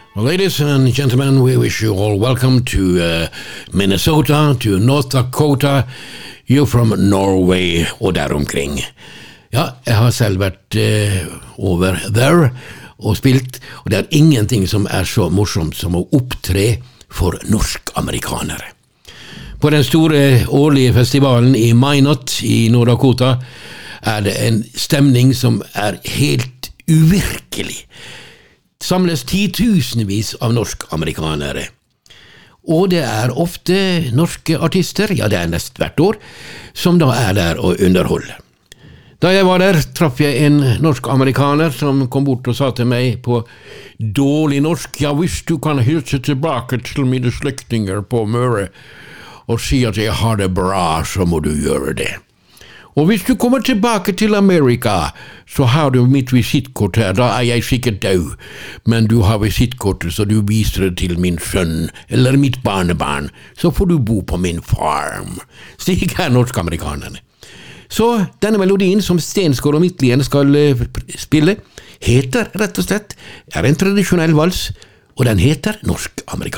Ladies and gentlemen, we wish you all welcome to Minnesota, to North Dakota. You're from Norway og der omkring. Ja, jeg har selv vært over there og spilt, og det ingenting som så morsomt som å opptre for norsk-amerikanere. På den store årlige festivalen i Minot i Nord-Dakota det en stemning som helt uvirkelig. Samles titusenvis av norsk-amerikanere. Og det ofte norske artister, ja det nest hvert år, som da der og underholder. Da jeg var der, traff jeg en norsk-amerikaner som kom bort og sa til meg på dårlig norsk, ja hvis du kan hilse tilbake til mine slektinger på Møre og si at jeg har det bra, så må du gjøre det. Og hvis du kommer tilbake til Amerika, så har du mitt visittkort her, da jeg sikkert død, men du har visitkortet, så du viser det til min sønn, eller mitt barnebarn, så får du bo på min farm. Slik norsk-amerikanerne. Så denne melodien som Stensgaard og Midtlien skal spille, heter rett og slett, en tradisjonell vals, og den heter Norsk-amerikaner.